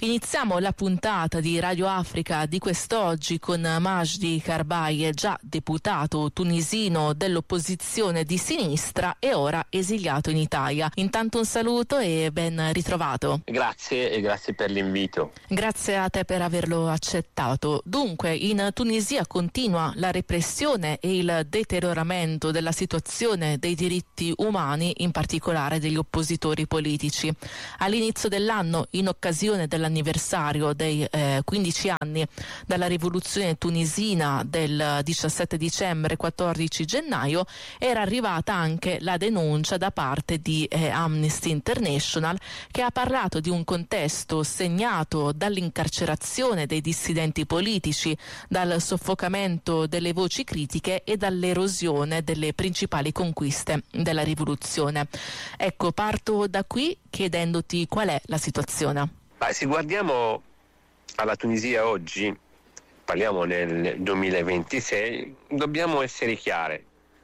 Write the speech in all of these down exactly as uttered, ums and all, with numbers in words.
Iniziamo la puntata di Radio Africa di quest'oggi con Majdi Karbaye, già deputato tunisino dell'opposizione di sinistra e ora esiliato in Italia. Intanto un saluto e ben ritrovato. Grazie e grazie per l'invito. Grazie a te per averlo accettato. Dunque, in Tunisia continua la repressione e il deterioramento della situazione dei diritti umani, in particolare degli oppositori politici. All'inizio dell'anno, in occasione dell'anniversario dei eh, quindici anni dalla rivoluzione tunisina del diciassette dicembre quattordici gennaio, era arrivata anche la denuncia da parte di eh, Amnesty International, che ha parlato di un contesto segnato dall'incarcerazione dei dissidenti politici, dal soffocamento delle voci critiche e dall'erosione delle principali conquiste della rivoluzione. Ecco, parto da qui chiedendoti qual è la situazione. Beh, se guardiamo alla Tunisia oggi, parliamo nel duemilaventisei, dobbiamo essere chiari.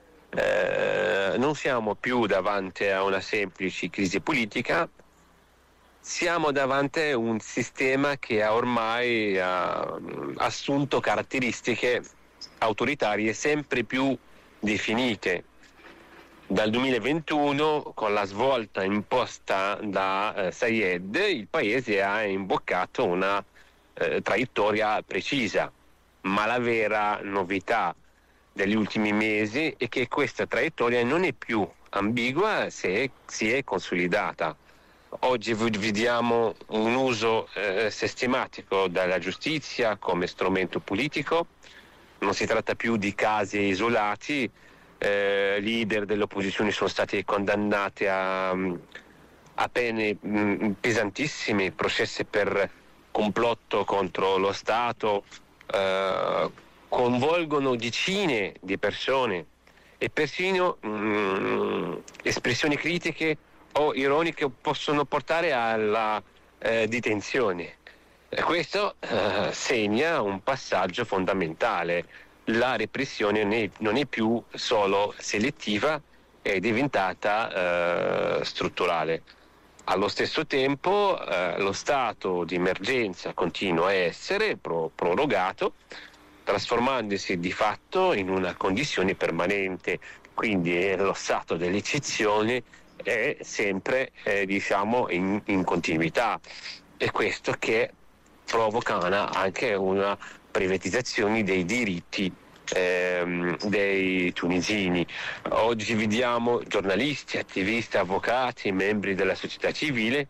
Eh, non siamo più davanti a una semplice crisi politica, siamo davanti a un sistema che ha ormai ha assunto caratteristiche autoritarie sempre più definite. Dal duemilaventuno, con la svolta imposta da eh, Sayed, il paese ha imboccato una eh, traiettoria precisa, ma la vera novità degli ultimi mesi è che questa traiettoria non è più ambigua, se si è consolidata. Oggi vediamo un uso eh, sistematico della giustizia come strumento politico, non si tratta più di casi isolati. Eh, leader dell'opposizione sono stati condannati a, a pene mh, pesantissime, processi per complotto contro lo Stato, eh, coinvolgono decine di persone e persino mh, espressioni critiche o ironiche possono portare alla eh, detenzione. E questo eh, segna un passaggio fondamentale. La repressione non è, non è più solo selettiva, è diventata eh, strutturale. Allo stesso tempo eh, lo stato di emergenza continua a essere pro- prorogato, trasformandosi di fatto in una condizione permanente, quindi eh, lo stato dell'eccezione è sempre eh, diciamo in, in continuità, e questo che provoca una, anche una privatizzazioni dei diritti ehm, dei tunisini. Oggi vediamo giornalisti, attivisti, avvocati, membri della società civile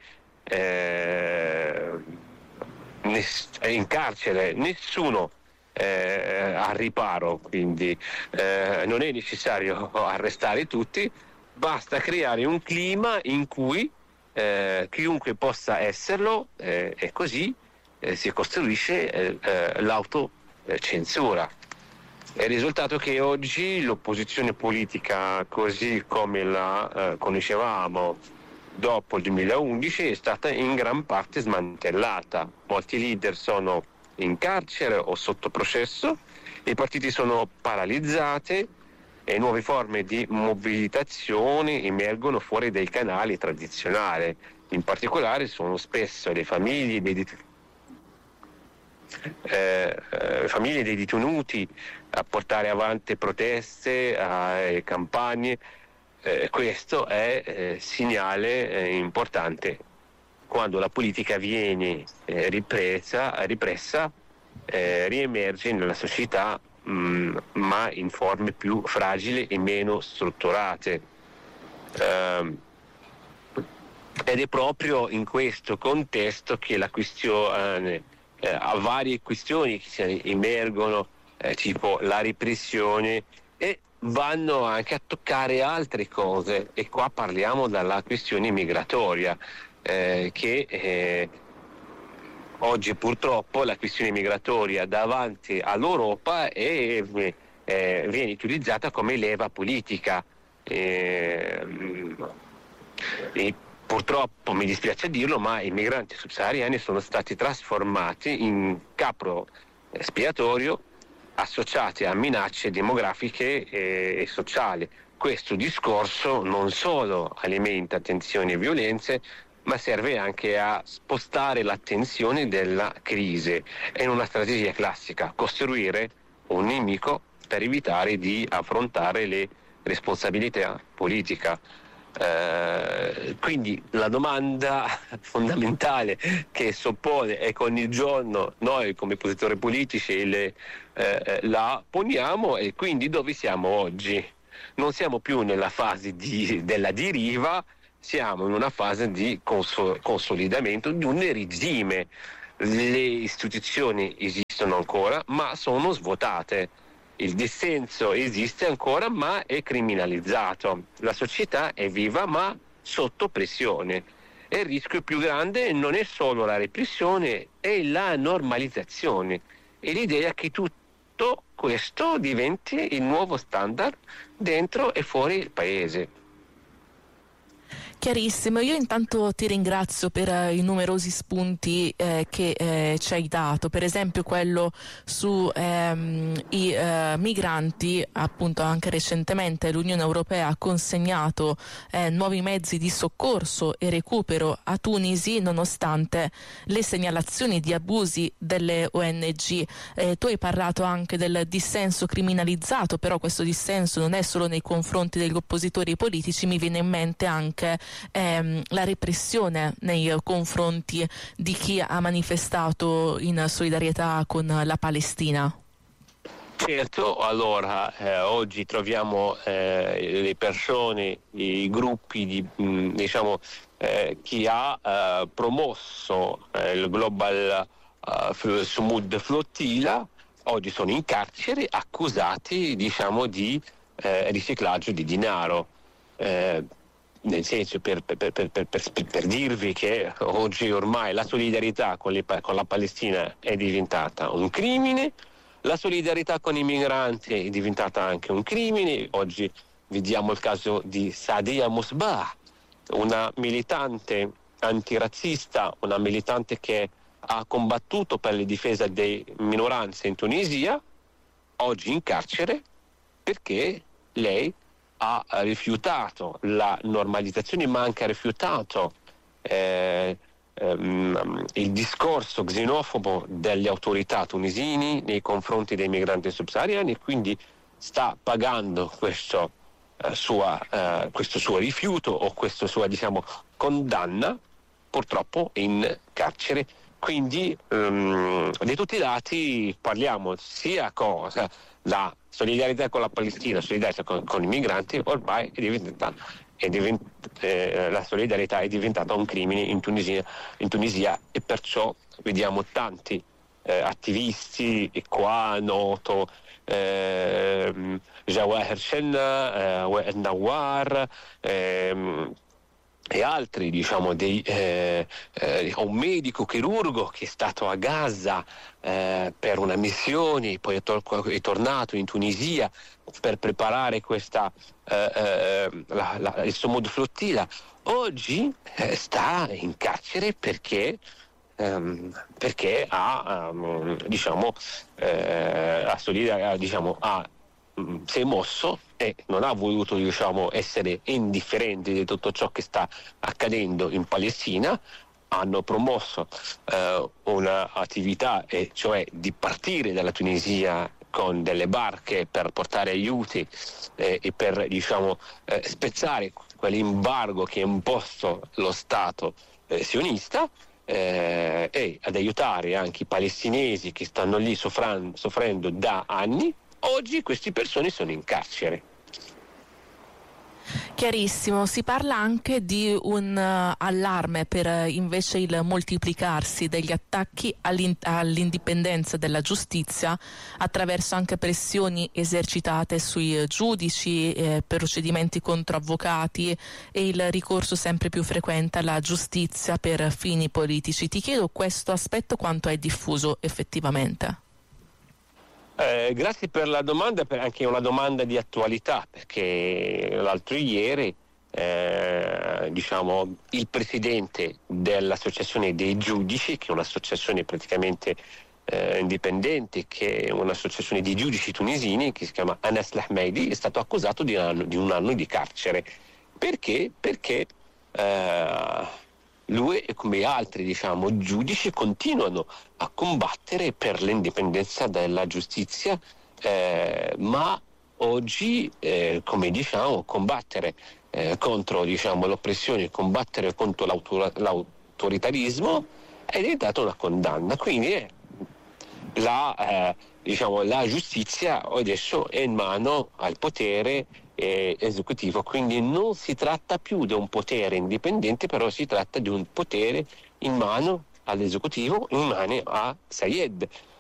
eh, ness- in carcere, nessuno eh, al riparo, quindi eh, non è necessario arrestare tutti, basta creare un clima in cui eh, chiunque possa esserlo eh, e così Eh, si costruisce eh, eh, l'autocensura. È il risultato che oggi l'opposizione politica, così come la eh, conoscevamo dopo il duemilaundici, è stata in gran parte smantellata. Molti leader sono in carcere o sotto processo, i partiti sono paralizzati e nuove forme di mobilitazione emergono fuori dai canali tradizionali. In particolare sono spesso le famiglie dei Eh, eh, famiglie dei detenuti a portare avanti proteste, eh, campagne. Eh, questo è eh, segnale eh, importante. Quando la politica viene eh, ripresa, ripressa, eh, riemerge nella società, mh, ma in forme più fragili e meno strutturate. Eh, ed è proprio in questo contesto che la questione Eh, a varie questioni che emergono, eh, tipo la repressione, e vanno anche a toccare altre cose, e qua parliamo della questione migratoria, eh, che eh, oggi purtroppo la questione migratoria davanti all'Europa è, eh, viene utilizzata come leva politica. Eh, e, Purtroppo, mi dispiace dirlo, ma i migranti subsahariani sono stati trasformati in capro espiatorio associati a minacce demografiche e, e sociali. Questo discorso non solo alimenta tensioni e violenze, ma serve anche a spostare l'attenzione della crisi. È una strategia classica, costruire un nemico per evitare di affrontare le responsabilità politiche. Eh, quindi la domanda fondamentale che suppone e che ogni giorno noi come oppositori politici le, eh, la poniamo è quindi dove siamo oggi. Non siamo più nella fase di, della deriva, siamo in una fase di consol- consolidamento di un regime. Le istituzioni esistono ancora ma sono svuotate. Il dissenso esiste ancora ma è criminalizzato, la società è viva ma sotto pressione e il rischio più grande non è solo la repressione, è la normalizzazione e l'idea che tutto questo diventi il nuovo standard dentro e fuori il paese. Chiarissimo, io intanto ti ringrazio per uh, i numerosi spunti eh, che eh, ci hai dato, per esempio quello su ehm, i eh, migranti. Appunto anche recentemente l'Unione Europea ha consegnato eh, nuovi mezzi di soccorso e recupero a Tunisi nonostante le segnalazioni di abusi delle O N G. Eh, tu hai parlato anche del dissenso criminalizzato, però questo dissenso non è solo nei confronti degli oppositori politici, mi viene in mente anche Ehm, la repressione nei confronti di chi ha manifestato in solidarietà con la Palestina. Certo, allora eh, oggi troviamo eh, le persone, i gruppi di mh, diciamo eh, chi ha eh, promosso eh, il Global eh, Sumud Flottilla, oggi sono in carcere accusati diciamo di eh, riciclaggio di denaro. Eh, nel senso per, per, per, per, per, per dirvi che oggi ormai la solidarietà con, le, con la Palestina è diventata un crimine, la solidarietà con i migranti è diventata anche un crimine. Oggi vediamo il caso di Sadia Musbah, una militante antirazzista, una militante che ha combattuto per la difesa delle minoranze in Tunisia, oggi in carcere perché lei ha rifiutato la normalizzazione ma anche ha rifiutato eh, ehm, il discorso xenofobo delle autorità tunisini nei confronti dei migranti subsahariani e quindi sta pagando questo, eh, sua, eh, questo suo rifiuto o questa sua diciamo condanna purtroppo in carcere. Quindi ehm, di tutti i lati parliamo sia cosa la solidarietà con la Palestina, solidarietà con, con i migranti, ormai è diventata, è divent, eh, la solidarietà è diventata un crimine in Tunisia, in Tunisia e perciò vediamo tanti eh, attivisti, e qua noto eh, Jawahir Shenna, eh, Wael Nawar, eh, e altri diciamo dei, eh, eh, un medico chirurgo che è stato a Gaza eh, per una missione, poi è, tor- è tornato in Tunisia per preparare questa eh, eh, la, la, il Sumud Flottilla, oggi eh, sta in carcere perché ehm, perché ha um, diciamo eh, ha, solida, diciamo ha si è mosso e non ha voluto diciamo essere indifferente di tutto ciò che sta accadendo in Palestina. Hanno promosso eh, un'attività e cioè di partire dalla Tunisia con delle barche per portare aiuti eh, e per diciamo eh, spezzare quell'embargo che ha imposto lo Stato eh, sionista eh, e ad aiutare anche i palestinesi che stanno lì soffrando, soffrendo da anni. Oggi queste persone sono in carcere. Chiarissimo, si parla anche di un uh, allarme per uh, invece il moltiplicarsi degli attacchi all'in- all'indipendenza della giustizia attraverso anche pressioni esercitate sui uh, giudici, eh, procedimenti contro avvocati e il ricorso sempre più frequente alla giustizia per fini politici. Ti chiedo questo aspetto quanto è diffuso effettivamente? Eh, grazie per la domanda, per anche una domanda di attualità, perché l'altro ieri eh, diciamo il presidente dell'associazione dei giudici, che è un'associazione praticamente eh, indipendente, che è un'associazione di giudici tunisini che si chiama Anas Lahmeidi, è stato accusato di un anno di, un anno di carcere. Perché? Perché eh, lui e come altri diciamo giudici continuano a combattere per l'indipendenza della giustizia, eh, ma oggi eh, come diciamo combattere eh, contro diciamo l'oppressione, combattere contro l'autor- l'autoritarismo è diventata una condanna, quindi eh, la, eh, diciamo, la giustizia adesso è in mano al potere eh, esecutivo, quindi non si tratta più di un potere indipendente, però si tratta di un potere in mano all'esecutivo, in mano a Sayed.